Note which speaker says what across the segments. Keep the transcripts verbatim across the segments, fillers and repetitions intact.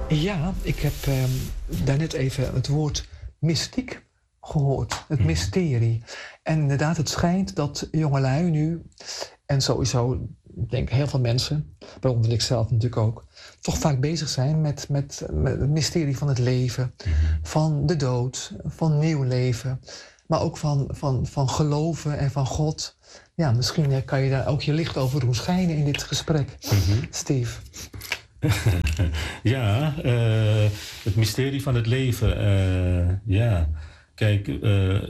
Speaker 1: Ja, ik heb uh, daarnet even het woord mystiek gehoord. Het mysterie. En inderdaad, het schijnt dat jongelui nu, en sowieso, ik denk heel veel mensen, waaronder ik zelf natuurlijk ook, toch vaak bezig zijn met, met, met het mysterie van het leven, van de dood, van nieuw leven, maar ook van, van, van geloven en van God. Ja, misschien kan je daar ook je licht over doen schijnen in dit gesprek, mm-hmm. Steve.
Speaker 2: Ja, uh, het mysterie van het leven. Uh, ja, kijk, uh,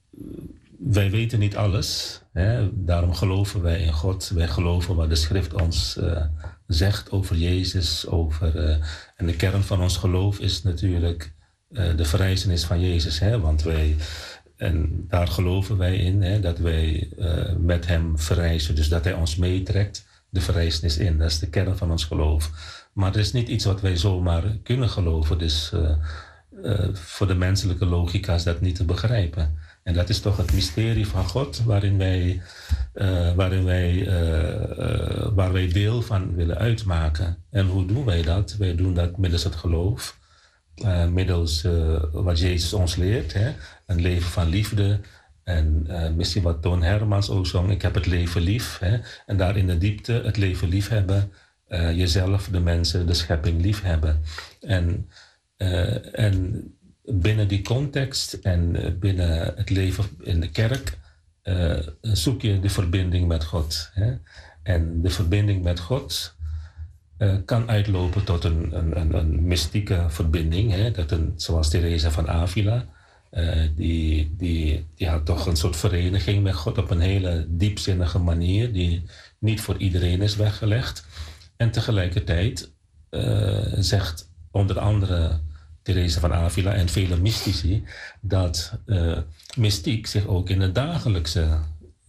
Speaker 2: wij weten niet alles. Hè? Daarom geloven wij in God. Wij geloven wat de schrift ons uh, zegt over Jezus. Over, uh, en de kern van ons geloof is natuurlijk uh, de verrijzenis van Jezus. Hè? Want wij, en daar geloven wij in, hè? Dat wij uh, met hem verrijzen. Dus dat hij ons meetrekt, de verrijzenis in. Dat is de kern van ons geloof. Maar het is niet iets wat wij zomaar kunnen geloven. Dus uh, uh, voor de menselijke logica is dat niet te begrijpen. En dat is toch het mysterie van God, waarin wij, uh, waarin wij, uh, uh, waar wij deel van willen uitmaken. En hoe doen wij dat? Wij doen dat middels het geloof. Uh, middels uh, wat Jezus ons leert. Hè? Een leven van liefde. En uh, misschien wat Toon Hermans ook zong. Ik heb het leven lief. Hè? En daar in de diepte het leven lief hebben. Uh, jezelf, de mensen, de schepping lief hebben. En, uh, en binnen die context en uh, binnen het leven in de kerk uh, zoek je de verbinding met God. Hè? En de verbinding met God uh, kan uitlopen tot een, een, een, een mystieke verbinding. Hè? Dat een, zoals Teresa van Avila. Uh, die, die, die had toch een soort vereniging met God op een hele diepzinnige manier. Die niet voor iedereen is weggelegd. En tegelijkertijd uh, zegt onder andere Teresa van Avila en vele mystici dat uh, mystiek zich ook in het dagelijkse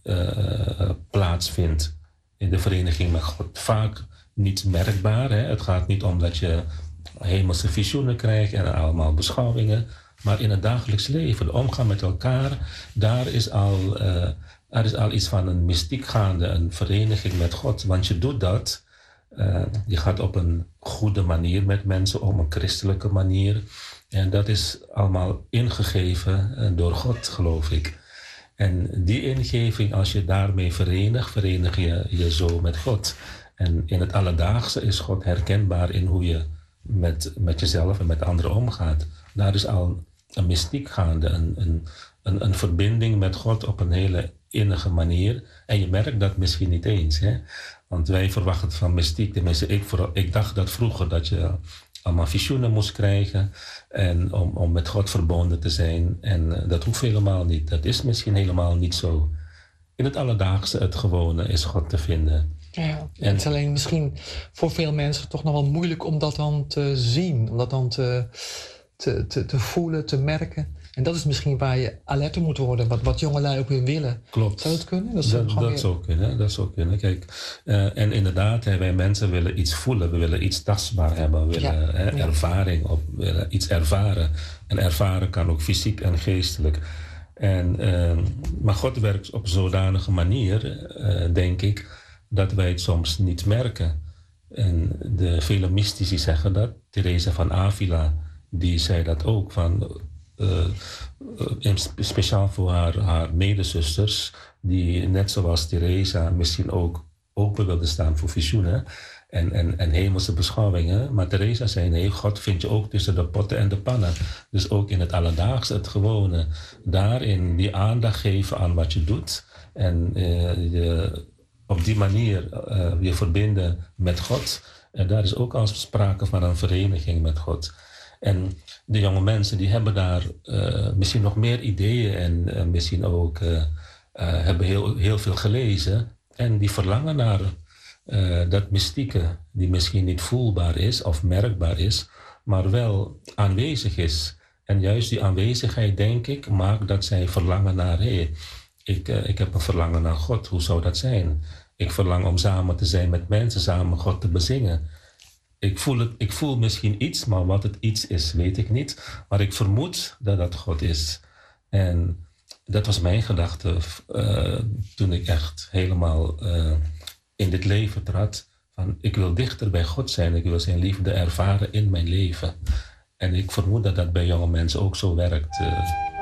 Speaker 2: uh, plaatsvindt in de vereniging met God. Vaak niet merkbaar. Hè? Het gaat niet om dat je hemelse visioenen krijgt en allemaal beschouwingen, maar in het dagelijks leven, de omgang met elkaar, daar is al, uh, er is al iets van een mystiek gaande, een vereniging met God. Want je doet dat. Uh, je gaat op een goede manier met mensen om, een christelijke manier. En dat is allemaal ingegeven uh, door God, geloof ik. En die ingeving, als je daarmee verenigt, verenig je je zo met God. En in het alledaagse is God herkenbaar in hoe je met, met jezelf en met anderen omgaat. Daar is al een mystiek gaande, een, een, een, een verbinding met God op een hele innige manier. En je merkt dat misschien niet eens, hè? Want wij verwachten van mystiek, tenminste ik, voor, ik dacht dat vroeger dat je allemaal visioenen moest krijgen en om, om met God verbonden te zijn. En uh, dat hoeft helemaal niet. Dat is misschien helemaal niet zo. In het alledaagse, het gewone, is God te vinden.
Speaker 1: Ja, en het is alleen misschien voor veel mensen toch nog wel moeilijk om dat dan te zien, om dat dan te, te, te, te voelen, te merken. En dat is misschien waar je alert op moet worden, wat, wat jongelui ook weer willen.
Speaker 2: Klopt.
Speaker 1: Zou het kunnen? Dat,
Speaker 2: dat, dat
Speaker 1: weer...
Speaker 2: zou kunnen, dat zou kunnen. Kijk, uh, en inderdaad, hè, wij mensen willen iets voelen, we willen iets tastbaar hebben, we willen
Speaker 1: ja,
Speaker 2: hè,
Speaker 1: ja.
Speaker 2: ervaring, op, we willen iets ervaren. En ervaren kan ook fysiek en geestelijk. En, uh, maar God werkt op een zodanige manier, uh, denk ik, dat wij het soms niet merken. En de vele mystici zeggen dat. Teresa van Avila, die zei dat ook, van... Uh, uh, speciaal voor haar, haar medezusters, die net zoals Teresa misschien ook open wilden staan voor visioenen en, en, en hemelse beschouwingen. Maar Teresa zei, nee, God vind je ook tussen de potten en de pannen. Dus ook in het alledaagse, het gewone. Daarin die aandacht geven aan wat je doet. En uh, je, op die manier uh, je verbinden met God. En daar is ook al sprake van een vereniging met God. En de jonge mensen die hebben daar uh, misschien nog meer ideeën en uh, misschien ook uh, uh, hebben heel, heel veel gelezen. En die verlangen naar uh, dat mystieke, die misschien niet voelbaar is of merkbaar is, maar wel aanwezig is. En juist die aanwezigheid, denk ik, maakt dat zij verlangen naar, hé, hey, ik, uh, ik heb een verlangen naar God, hoe zou dat zijn? Ik verlang om samen te zijn met mensen, samen God te bezingen. Ik voel, het, ik voel misschien iets, maar wat het iets is, weet ik niet. Maar ik vermoed dat dat God is. En dat was mijn gedachte uh, toen ik echt helemaal uh, in dit leven trad. Van, ik wil dichter bij God zijn. Ik wil zijn liefde ervaren in mijn leven. En ik vermoed dat dat bij jonge mensen ook zo werkt. Uh,